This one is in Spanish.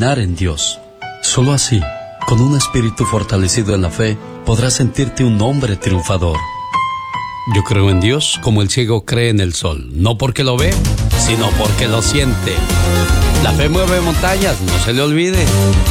caminar en Dios. Solo así, con un espíritu fortalecido en la fe, podrás sentirte un hombre triunfador. Yo creo en Dios como el ciego cree en el sol, no porque lo ve, sino porque lo siente. La fe mueve montañas, no se le olvide.